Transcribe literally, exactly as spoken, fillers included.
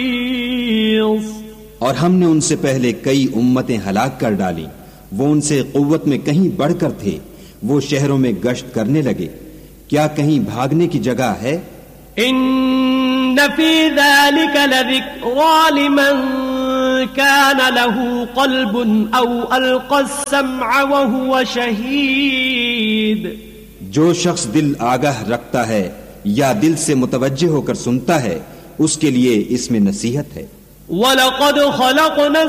और हमने उनसे पहले कई उम्मतें हलाक कर डाली, वो उनसे कुव्वत में कहीं बढ़कर थे। वो शहरों में गश्त करने लगे, क्या कहीं भागने की जगह है? इन्न फी ज़ालिका लज़िक्रा लिमन कान लहू क़ल्बुन औ अलक़ा अस्समअ व हुवा शहीद। जो शख्स दिल आगाह रखता है या दिल से मुतवज्जे होकर सुनता है, उसके लिए इसमें नसीहत है। वलक़द ख़लक़ना